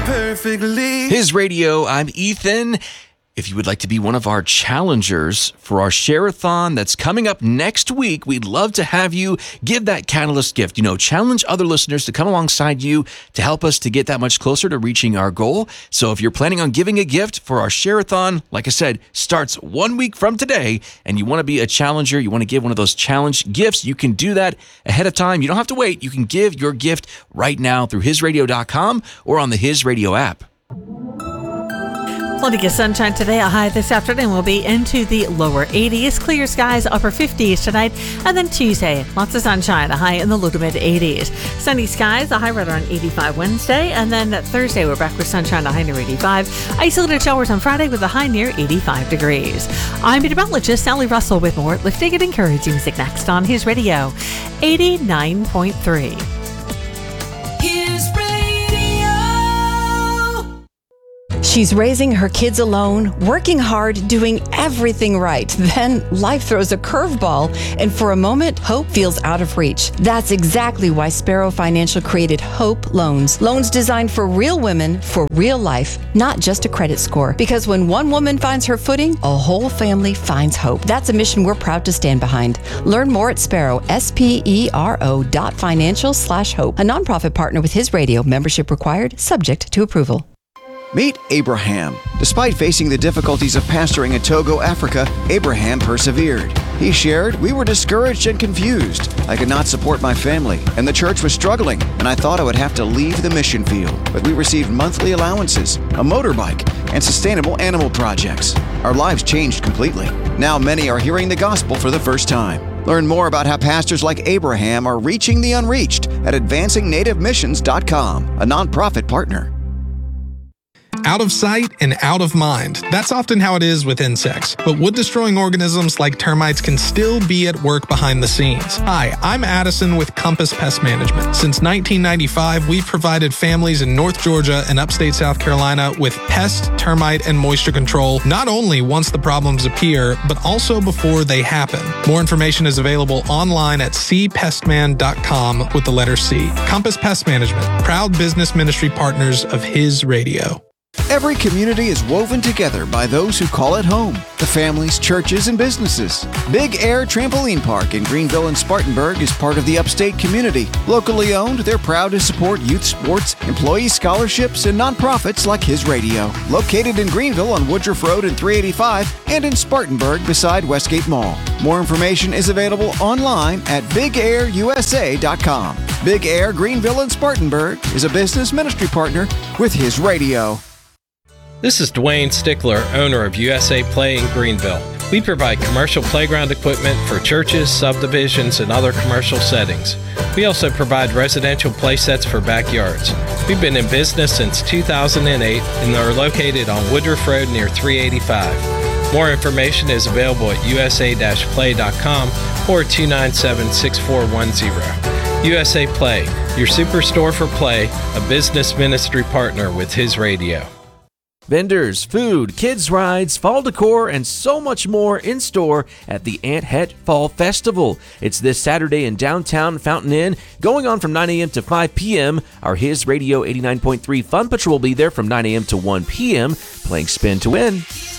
perfectly. His Radio, I'm Ethan. If you would like to be one of our challengers for our Share-a-thon that's coming up next week, we'd love to have you give that catalyst gift. Challenge other listeners to come alongside you to help us to get that much closer to reaching our goal. So if you're planning on giving a gift for our Share-a-thon, like I said, starts 1 week from today, and you want to be a challenger, you want to give one of those challenge gifts, you can do that ahead of time. You don't have to wait. You can give your gift right now through hisradio.com or on the His Radio app. Plenty of sunshine today. A high this afternoon will be into the lower 80s. Clear skies, upper 50s tonight. And then Tuesday, lots of sunshine. A high in the low to mid 80s. Sunny skies, a high right around 85 Wednesday. And then Thursday, we're back with sunshine, a high near 85. Isolated showers on Friday with a high near 85 degrees. I'm meteorologist Sally Russell with more lifting and encouraging music next on His Radio 89.3. She's raising her kids alone, working hard, doing everything right. Then life throws a curveball, and for a moment, hope feels out of reach. That's exactly why Sparrow Financial created Hope Loans. Loans designed for real women, for real life, not just a credit score. Because when one woman finds her footing, a whole family finds hope. That's a mission we're proud to stand behind. Learn more at Sparrow, SPERO.financial/hope. A nonprofit partner with His Radio. Membership required, subject to approval. Meet Abraham. Despite facing the difficulties of pastoring in Togo, Africa, Abraham persevered. He shared, "We were discouraged and confused. I could not support my family, and the church was struggling, and I thought I would have to leave the mission field. But we received monthly allowances, a motorbike, and sustainable animal projects. Our lives changed completely. Now many are hearing the gospel for the first time." Learn more about how pastors like Abraham are reaching the unreached at advancingNativeMissions.com, a nonprofit partner. Out of sight and out of mind. That's often how it is with insects. But wood-destroying organisms like termites can still be at work behind the scenes. Hi, I'm Addison with Compass Pest Management. Since 1995, we've provided families in North Georgia and upstate South Carolina with pest, termite, and moisture control, not only once the problems appear, but also before they happen. More information is available online at cpestman.com with the letter C. Compass Pest Management, proud business ministry partners of His Radio. Every community is woven together by those who call it home, the families, churches, and businesses. Big Air Trampoline Park in Greenville and Spartanburg is part of the upstate community. Locally owned, they're proud to support youth sports, employee scholarships, and nonprofits like His Radio. Located in Greenville on Woodruff Road and 385, and in Spartanburg beside Westgate Mall. More information is available online at BigAirUSA.com. Big Air Greenville and Spartanburg is a business ministry partner with His Radio. This is Dwayne Stickler, owner of USA Play in Greenville. We provide commercial playground equipment for churches, subdivisions, and other commercial settings. We also provide residential play sets for backyards. We've been in business since 2008 and are located on Woodruff Road near 385. More information is available at usa-play.com or 297-6410. USA Play, your superstore for play, a business ministry partner with His Radio. Vendors, food, kids' rides, fall decor, and so much more in store at the Ant Het Fall Festival. It's this Saturday in downtown Fountain Inn, going on from 9 a.m. to 5 p.m. Our His Radio 89.3 Fun Patrol will be there from 9 a.m. to 1 p.m. playing Spin to Win.